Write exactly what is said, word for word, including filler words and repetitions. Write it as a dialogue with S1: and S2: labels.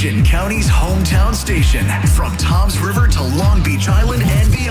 S1: Ocean County's hometown station. From Toms River to Long Beach Island and beyond.